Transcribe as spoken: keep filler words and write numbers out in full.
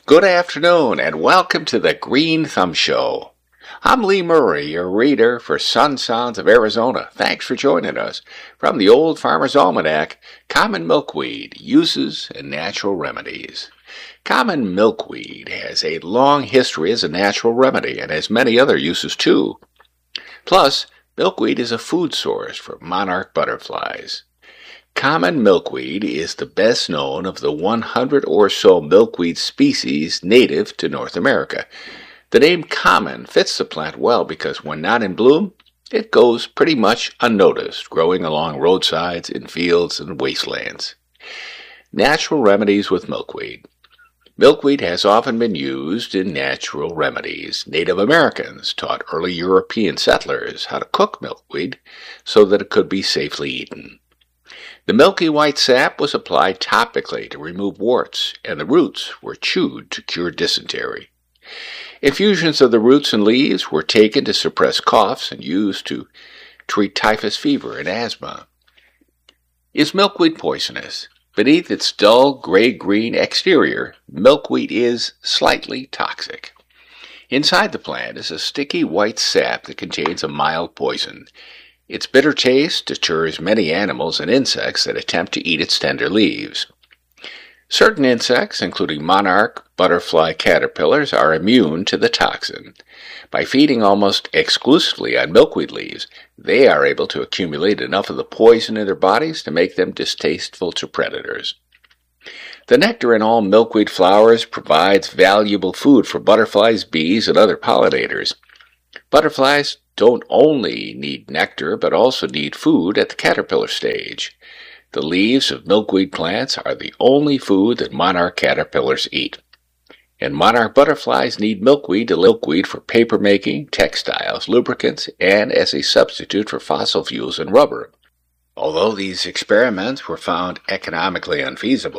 Good afternoon and welcome to the Green Thumb Show. I'm Lee Murray, your reader for Sun Sounds of Arizona. Thanks for joining us. From the Old Farmer's Almanac, Common Milkweed, Uses and Natural Remedies. Common milkweed has a long history as a natural remedy and has many other uses too. Plus, milkweed is a food source for monarch butterflies. Common milkweed is the best known of the one hundred or so milkweed species native to North America. The name common fits the plant well because when not in bloom, it goes pretty much unnoticed, growing along roadsides, in fields, and wastelands. Natural remedies with milkweed. Milkweed has often been used in natural remedies. Native Americans taught early European settlers how to cook milkweed so that it could be safely eaten. The milky white sap was applied topically to remove warts, and the roots were chewed to cure dysentery. Infusions of the roots and leaves were taken to suppress coughs and used to treat typhus fever and asthma. Is milkweed poisonous? Beneath its dull gray-green exterior, milkweed is slightly toxic. Inside the plant is a sticky white sap that contains a mild poison. Its bitter taste deters many animals and insects that attempt to eat its tender leaves. Certain insects, including monarch butterfly caterpillars, are immune to the toxin. By feeding almost exclusively on milkweed leaves, they are able to accumulate enough of the poison in their bodies to make them distasteful to predators. The nectar in all milkweed flowers provides valuable food for butterflies, bees, and other pollinators. Butterflies don't only need nectar, but also need food at the caterpillar stage. The leaves of milkweed plants are the only food that monarch caterpillars eat. And monarch butterflies need milkweed to milkweed for paper making, textiles, lubricants, and as a substitute for fossil fuels and rubber. Although these experiments were found economically unfeasible,